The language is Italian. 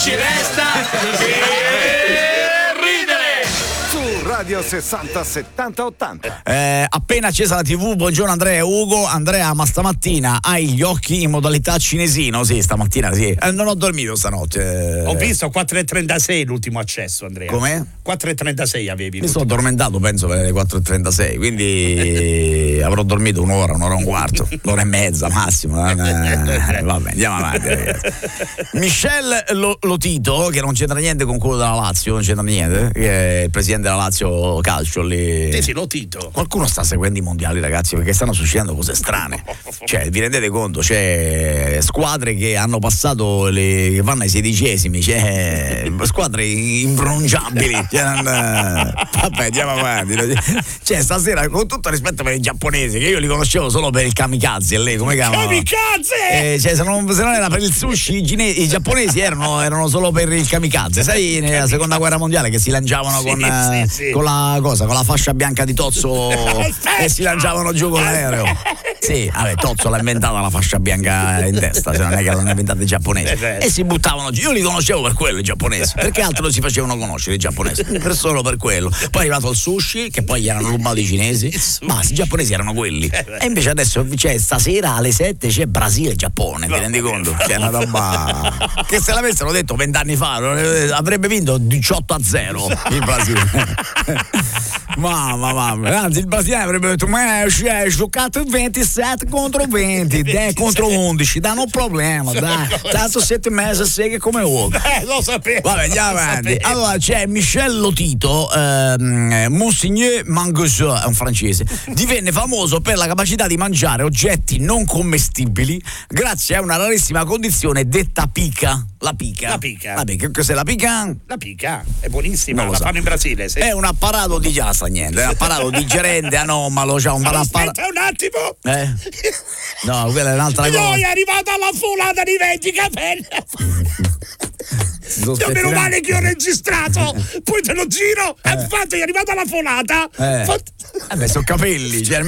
ci resta che ridere. Su Radio 60 70 80. Appena accesa la TV, buongiorno Andrea e Ugo. Andrea, ma stamattina hai gli occhi in modalità cinesino? Sì, stamattina sì. Non ho dormito stanotte. Ho visto 4:36 l'ultimo accesso, Andrea. Com'è? 4:36 avevi. Mi sto addormentato, penso, per le 4:36, quindi avrò dormito un'ora e un quarto, l'ora e mezza massimo. Vabbè, andiamo avanti, ragazzi. Michel Lotito, che non c'entra niente con quello della Lazio, non c'entra niente, che è il presidente della Lazio Calcio lì. Sì, Lotito. Qualcuno sta seguendo i mondiali, ragazzi, perché stanno succedendo cose strane. Cioè, vi rendete conto? C'è squadre che hanno passato che vanno ai 16esimi, c'è squadre imbrongiabili. Vabbè, andiamo avanti. Cioè, stasera, con tutto rispetto per i giapponesi, che io li conoscevo solo per il kamikaze, e lei come chiama? Kamikaze! Cioè, se non era per il sushi, i giapponesi erano solo per il kamikaze. Sai, nella seconda guerra mondiale che si lanciavano con la fascia bianca di Tozzo e si lanciavano giù con l'aereo. Sì, vabbè, Tozzo l'ha inventata la fascia bianca in testa, se non è che l'hanno inventata i giapponesi. E si buttavano giù. Io li conoscevo per quello i giapponesi, perché altro si facevano conoscere i giapponesi, per solo per quello. Poi è arrivato il sushi, che poi gli erano rubati i cinesi, ma i giapponesi erano quelli. E invece adesso stasera alle 7 c'è Brasile e Giappone, ti rendi conto? C'è una roba che se l'avessero detto 20 anni fa avrebbe vinto 18-0 il Brasile. Mamma, anzi il brasiliano avrebbe detto: ma c'è giocato 27 contro 20, 10 contro 11, dà un problema, dai, tanto 7 mesi segue come uomo. Lo sapevo. Vabbè, andiamo avanti. Allora c'è Michel Lotito, Monsignor Manguesau, è un francese, divenne famoso per la capacità di mangiare oggetti non commestibili grazie a una rarissima condizione detta pica. La pica. Cos'è la pica? La pica è buonissima, la so. fanno in Brasile. Sì. È un apparato di niente, è un apparato digerente anomalo, c'ha un aspetta un attimo. No, quella è un'altra cosa. Noi è arrivata la folata di 20 capelli. Meno male che ho registrato, poi te lo giro. Infatti è arrivata la folata. Sono capelli, cioè